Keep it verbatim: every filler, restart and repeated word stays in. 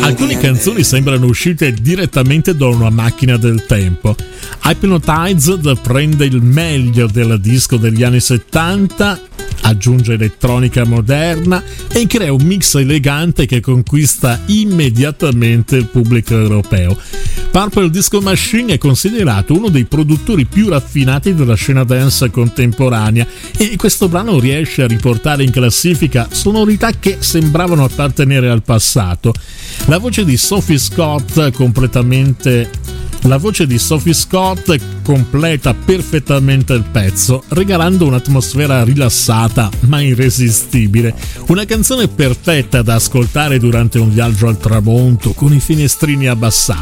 Alcune canzoni sembrano uscite direttamente da una macchina del tempo. Hypnotized prende il meglio del disco degli anni settanta, aggiunge elettronica moderna e crea un mix elegante che conquista immediatamente il pubblico europeo. Purple Disco Machine è considerato uno dei produttori più raffinati della scena dance contemporanea e questo brano riesce a riportare in classifica sonorità che sembravano appartenere al passato. La voce di Sophie Scott completamente La voce di Sophie Scott completa perfettamente il pezzo, regalando un'atmosfera rilassata ma irresistibile. Una canzone perfetta da ascoltare durante un viaggio al tramonto con i finestrini abbassati.